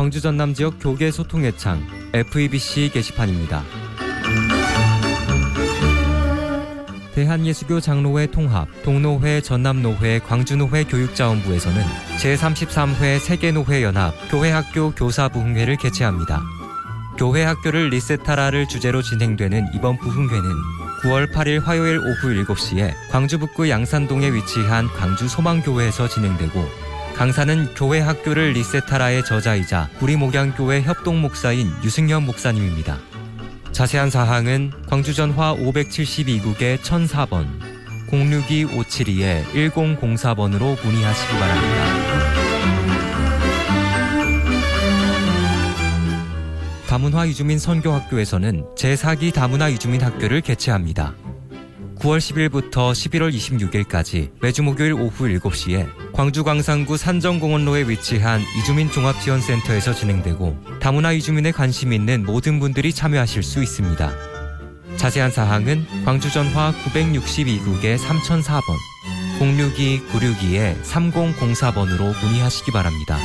광주 전남 지역 교계 소통의 창 FEBC 게시판입니다. 대한예수교 장로회 통합, 동노회, 전남노회, 광주노회 교육자원부에서는 제33회 세계노회연합 교회학교 교사부흥회를 개최합니다. 교회학교를 리셋하라를 주제로 진행되는 이번 부흥회는 9월 8일 화요일 오후 7시에 광주 북구 양산동에 위치한 광주 소망교회에서 진행되고, 강사는 교회학교를 리셋하라의 저자이자 구리목양교회 협동목사인 유승현 목사님입니다. 자세한 사항은 광주전화 572국에 1004번, 062-572-1004번으로 문의하시기 바랍니다. 다문화 유주민 선교학교에서는 제4기 다문화 유주민 학교를 개최합니다. 9월 10일부터 11월 26일까지 매주 목요일 오후 7시에 광주 광산구 산정공원로에 위치한 이주민 종합지원센터에서 진행되고, 다문화 이주민에 관심 있는 모든 분들이 참여하실 수 있습니다. 자세한 사항은 광주 전화 962국에 3004번, 062-962-3004번으로 문의하시기 바랍니다.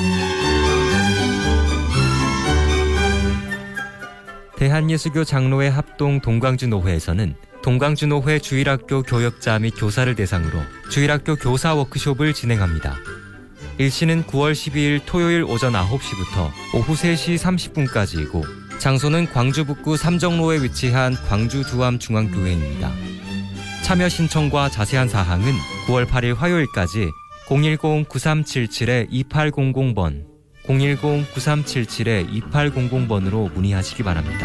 대한예수교 장로회 합동 동광주노회에서는 동광주노회 주일학교 교역자 및 교사를 대상으로 주일학교 교사 워크숍을 진행합니다. 일시는 9월 12일 토요일 오전 9시부터 오후 3시 30분까지이고, 장소는 광주 북구 삼정로에 위치한 광주 두암 중앙교회입니다. 참여 신청과 자세한 사항은 9월 8일 화요일까지 010-9377-2800번, 010-9377-2800번으로 문의하시기 바랍니다.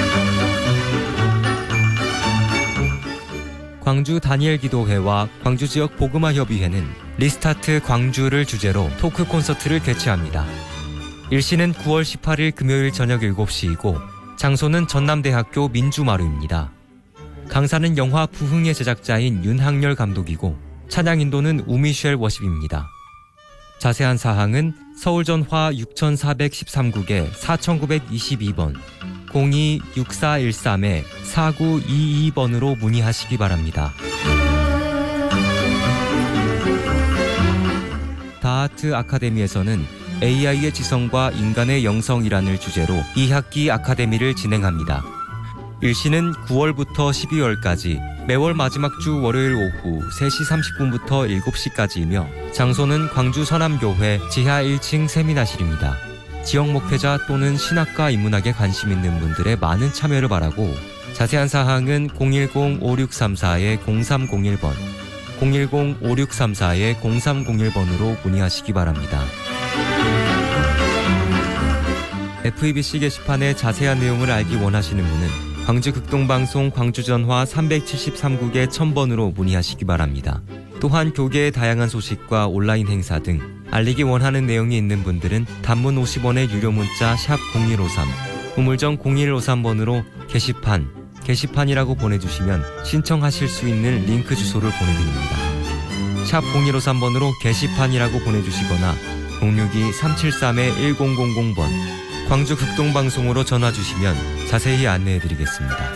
광주 다니엘 기도회와 광주 지역 복음화 협의회는 리스타트 광주를 주제로 토크 콘서트를 개최합니다. 일시는 9월 18일 금요일 저녁 7시이고, 장소는 전남대학교 민주마루입니다. 강사는 영화 부흥의 제작자인 윤학열 감독이고, 찬양 인도는 우미쉘 워십입니다. 자세한 사항은 서울전화 6413국에 4922번, 02-6413-4922번으로 문의하시기 바랍니다. 다하트 아카데미에서는 AI의 지성과 인간의 영성이라는 주제로 2학기 아카데미를 진행합니다. 일시는 9월부터 12월까지 매월 마지막 주 월요일 오후 3시 30분부터 7시까지이며, 장소는 광주 서남교회 지하 1층 세미나실입니다. 지역 목회자 또는 신학과 인문학에 관심 있는 분들의 많은 참여를 바라고, 자세한 사항은 010-5634-0301번, 010-5634-0301번으로 문의하시기 바랍니다. FEBC 게시판의 자세한 내용을 알기 원하시는 분은 광주 극동방송 광주전화 373국에 1000번으로 문의하시기 바랍니다. 또한 교계의 다양한 소식과 온라인 행사 등 알리기 원하는 내용이 있는 분들은 단문 50원의 유료 문자 샵 0153, 우물정 0153번으로 게시판이라고 보내주시면 신청하실 수 있는 링크 주소를 보내드립니다. 샵 0153번으로 게시판이라고 보내주시거나 062-373-1000번, 광주 극동방송으로 전화주시면 자세히 안내해드리겠습니다.